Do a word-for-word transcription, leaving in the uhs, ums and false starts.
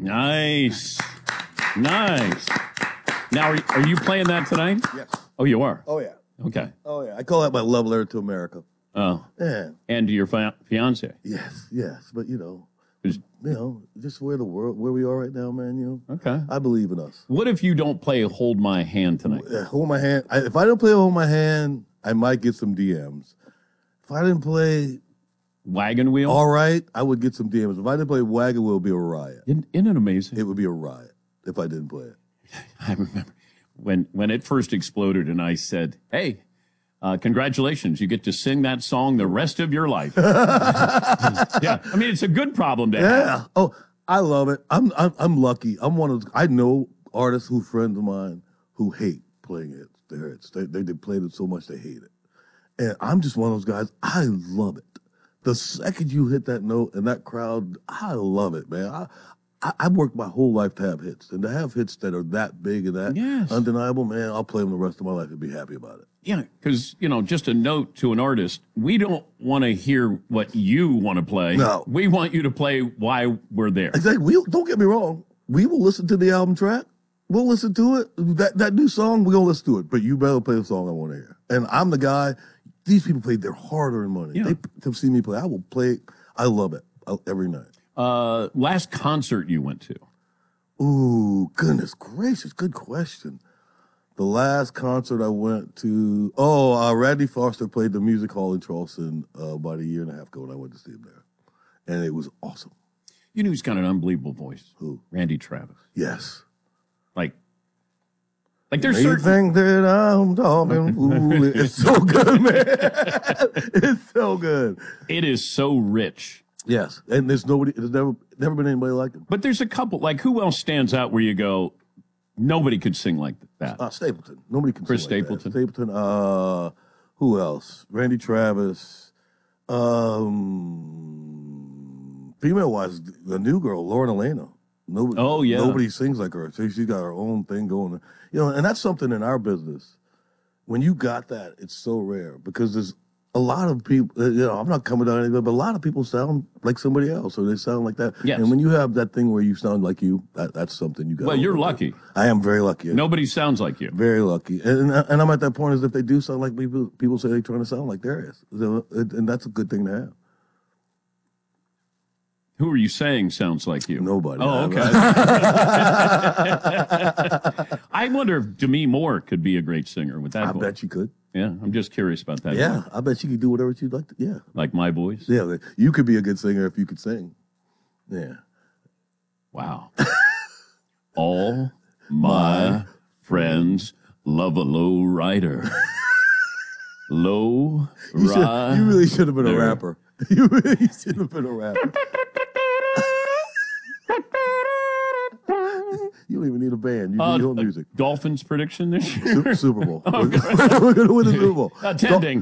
Nice. Nice. Now, are, are you playing that tonight? Yes. Oh, you are? Oh, yeah. Okay. Oh, yeah. I call that my love letter to America. Oh. Yeah. And to your fi- fiance? Yes, yes. But, you know, Is- you know, just where the world, where we are right now, man, you know. Okay. I believe in us. What if you don't play Hold My Hand tonight? Uh, Hold my hand. I, if I don't play Hold My Hand, I might get some D Ms. If I didn't play Wagon Wheel? All Right, I would get some D Ms. If I didn't play Wagon Wheel, it would be a riot. Isn't, isn't it amazing? It would be a riot if I didn't play it. I remember when when it first exploded and I said, hey, uh, congratulations, you get to sing that song the rest of your life. Yeah, I mean, it's a good problem to have. Yeah. Oh, I love it. I'm I'm, I'm lucky. I'm one of those, I know artists who friends of mine who hate playing it. Their hits. They, they they played it so much they hate it. And I'm just one of those guys. I love it. The second you hit that note and that crowd, I love it, man. I I, I worked my whole life to have hits, and to have hits that are that big and that Yes. undeniable, man, I'll play them the rest of my life and be happy about it. Yeah, because, you know, just a note to an artist, we don't want to hear what you want to play. No. We want you to play why we're there. Exactly. We, don't get me wrong. We will listen to the album track. We'll listen to it. That that new song, we're going to listen to it. But you better play the song I want to hear. And I'm the guy, these people play their hard-earned money. Yeah. They to see me play. I will play. I love it I, every night. Uh, last concert you went to? Ooh, goodness gracious. Good question. The last concert I went to, oh, uh, Randy Foster played the Music Hall in Charleston uh, about a year and a half ago, and I went to see him there. And it was awesome. You know who's got an unbelievable voice? Who? Randy Travis. Yes. Like, like there's You certain... think that I'm talking foolish. It's so good, man. It's so good. It is so rich. Yes. And there's nobody, there's never never been anybody like him. But there's a couple, like who else stands out where you go, nobody could sing like that? Uh, Stapleton. Nobody can Chris sing like that. Stapleton. Stapleton. Uh, who else? Randy Travis. Um, female-wise, the new girl, Lauren Elena. Nobody, Oh, yeah. Nobody sings like her. So she's got her own thing going. You know, and that's something in our business. When you got that, it's so rare because there's a lot of people, uh, you know, I'm not coming down anywhere, but a lot of people sound like somebody else, or they sound like that. Yes. And when you have that thing where you sound like you, that, that's something you got. Well, you're lucky. I am very lucky. Nobody sounds like you. Very lucky. And and I'm at that point is if they do sound like people, people say they're trying to sound like theirs. So, and that's a good thing to have. Who are you saying sounds like you? Nobody. Oh, okay. I wonder if Demi Moore could be a great singer with that I voice. bet you could. Yeah, I'm just curious about that. Yeah, I bet you could do whatever you'd like to. Yeah. Like my voice? Yeah, you could be a good singer if you could sing. Yeah. Wow. All my friends love a low rider. Low You, should, rider. you really should have been a rapper. You really should have been a rapper. You don't even need a band. You Uh, do your own music. Dolphins prediction this year? Super, Super Bowl. We're going to win the Super Bowl. Attending.